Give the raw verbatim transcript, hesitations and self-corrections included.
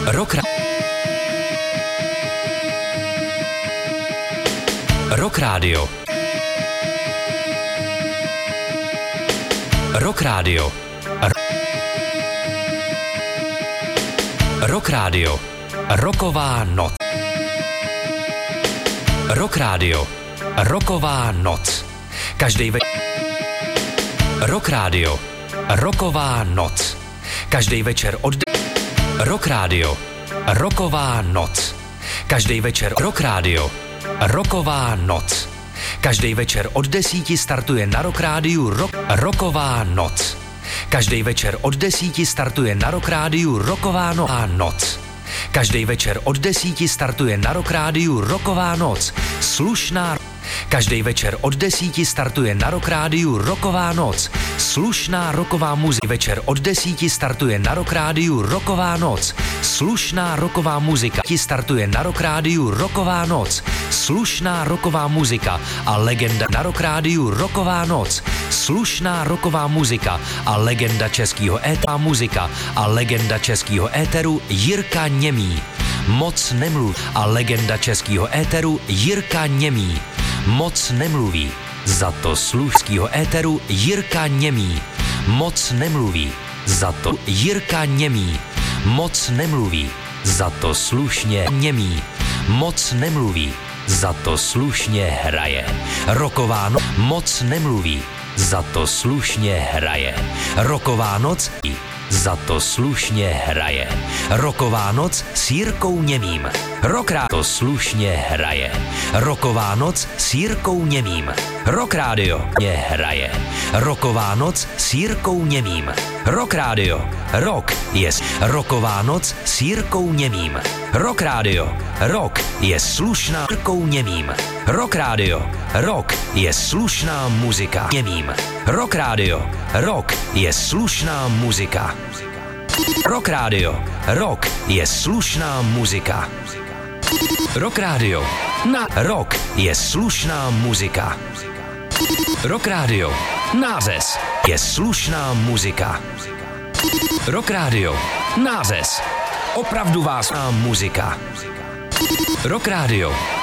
Rock, Rock Radio. Rock Radio. Rock Radio. Roková noc. Rock Radio. Roková noc. Každý večer. Rock Radio. Roková noc. Každý večer od Rock Radio. Roková noc. Každý večer Rock Radio. Roková noc. Každý večer od desíti startuje na Rock Rádiu Rock, Roková noc. Každý večer od desíti startuje na Rock Rádiu Roková no- noc. Každý večer od desíti startuje na Rock Rádiu Roková noc. Slušná. Každý večer od desíti startuje na Rock Rádiu Roková noc. Slušná roková muzika. Večer od desíti startuje na Rock Rádiu Roková noc. Slušná roková muzika. Ti startuje na Rock Rádiu Roková noc. Slušná roková muzika a legenda na Rock Rádiu Roková noc. Slušná roková muzika a legenda českého éteru muzika a legenda českého éteru Jirka Němý. Moc nemluví a legenda českého éteru Jirka Němý. Moc nemluví. Za to slušského éteru Jirka Němý. Moc nemluví. Za to Jirka Němý. Moc nemluví. Za to slušně Němý. Moc nemluví. Za to slušně hraje. Roková noc. Moc nemluví. Za to slušně hraje. Roková noc. Za to slušně hraje. Roková noc s Jirkou Němým. Rock to slušně hraje. Roková noc s Jirkou Němým. Rock Radio mě hraje. Roková noc s Jirkou Němým. Rock Radio. Rock je roková noc s Jirkou Němým. Rock Radio. Rock je slušná Jirkou Němým. Rock Radio. Rock je slušná muzika Němým. Rock Radio. Rock je slušná muzika. Rock Radio. Rock je slušná muzika. Rock Radio. Na rock je slušná muzika. Rock Radio. Nářez je slušná muzika. Rock Radio. Nářez. Opravdu vás má muzika. Rock Radio.